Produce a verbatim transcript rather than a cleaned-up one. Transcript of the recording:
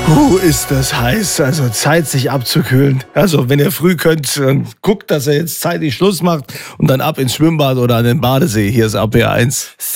Uh, ist das heiß. Also Zeit, sich abzukühlen. Also, wenn ihr früh könnt, dann guckt, dass ihr jetzt zeitig Schluss macht und dann ab ins Schwimmbad oder an den Badesee. Hier ist A P eins.